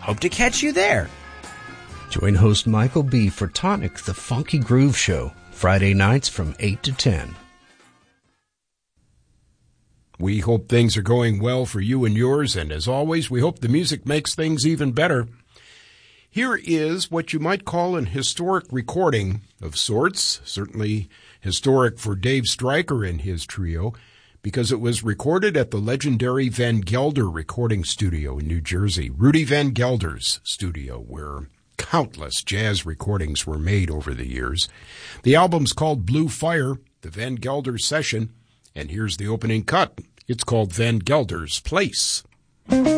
Hope to catch you there. Join host Michael B. for Tonic, the Funky Groove Show, Friday nights from 8 to 10. We hope things are going well for you and yours, and as always, we hope the music makes things even better. Here is what you might call an historic recording of sorts, certainly historic for Dave Stryker and his trio, because it was recorded at the legendary Van Gelder recording studio in New Jersey, Rudy Van Gelder's studio, where countless jazz recordings were made over the years. The album's called Blue Fire, the Van Gelder Session, and here's the opening cut. It's called Van Gelder's Place.